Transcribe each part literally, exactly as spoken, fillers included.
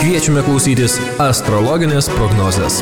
Kviečiame klausytis astrologinės prognozės.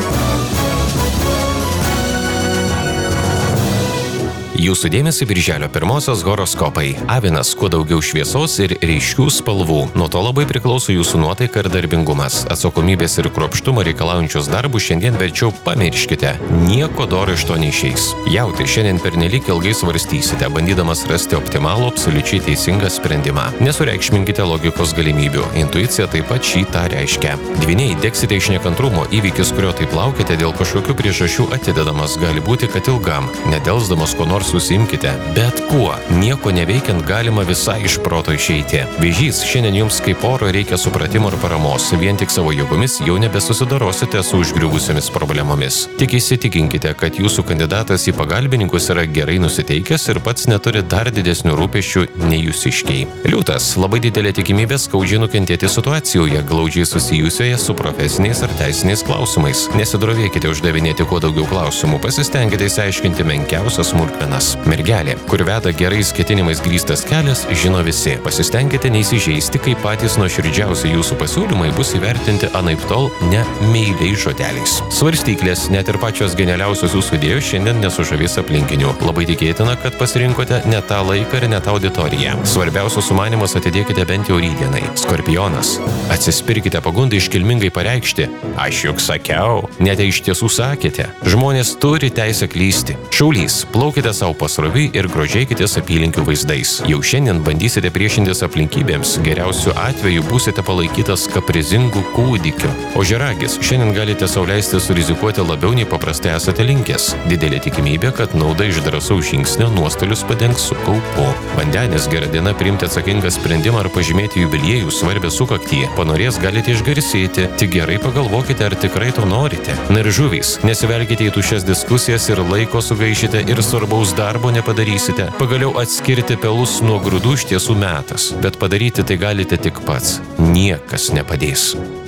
Jūsų dėmesį birželio pirmosios horoskopai. Avinas, kuo daugiau šviesos ir ryškių spalvų. Nuo to labai priklauso jūsų nuotaika ir darbingumas. Atsakomybės ir kruopštumo reikalaujančius darbus šiandien verčiau pamirškite. Nieko doro iš to neišeis. Jauti, šiandien pernelyg ilgai svarstysite, bandydamas rasti optimalų, absoliučiai teisingą sprendimą. Nesureikšminkite logikos galimybių. Intuicija taip pat šį tą reiškia. Dvyniai, degsite iš nekantrumo. Įvykis, kurio taip laukite, dėl kažkokių priežasčių atidedamas, gali būti, kad ilgam. Nedelsdamas ko nors susimkite, bet kuo. Nieko neveikiant galima visai iš proto išeiti. Vėžys, šiandien jums kaip oro reikia supratimo ir paramos. Vien tik savo jėgomis jau nebesusidorosite su užgriuvusiamis problemomis. Tik įsitikinkite, kad jūsų kandidatas į pagalbininkus yra gerai nusiteikęs ir pats neturi dar didesnių rūpesčių nei jūsiškiai. Liūtas, labai didelė tikimybė skaudžiai nukentėti situacijoje, glaudžiai susijusioje su profesiniais ar teisiniais klausimais. Nesidrovėkite uždavinėti kuo daugiau klausimų, pasistengite išsiaiškinti menkiausias smulkmenas. Mergelė, kur veda gerais ketinimais grįstas kelias, žino visi. Pasistengkite neįsižeisti, kai patys nuoširdžiausi jūsų pasiūlymai bus įvertinti anaiptol ne meiliais žodeliais. Svarstyklės, net ir pačios genialiausios jūsų idėjos šiandien nesužavės aplinkinių. Labai tikėtina, kad pasirinkote ne tą laiką ir ne tą auditoriją. Svarbiausius sumanymus atidėkite bent jau rytdienai. Skorpionas, atsispirkite pagundai iškilmingai pareikšti. Aš juk sakiau, net iš tiesų sakėte. Žmonės turi teisę klysti. Šaulys, plaukite savo pasroviui ir grožėkitės apylinkių vaizdais. Jau šiandien bandysite priešintis aplinkybėms, geriausiu atveju būsite palaikytas kaprizingų kūdikiu. Ožiaragis, šiandien galite sau leisti surizikuoti labiau nei paprastai esate linkęs. Didelė tikimybė, kad nauda iš drąsaus žingsnio nuostolius padengs su kaupu. Vandenis, gera diena priimti atsakingą sprendimą ar pažymėti jubiliejų svarbę sukaktį. Panorės galite išgarsėti, tik gerai pagalvokite, ar tikrai to norite. Na ir žuvys, nesivelkite į tuščias diskusijas ir laiko sugaišite ir svarbaus darbo nepadarysite. Pagaliau atskirti pelus nuo grūdų iš tiesų metas, bet padaryti tai galite tik pats. Niekas nepadės.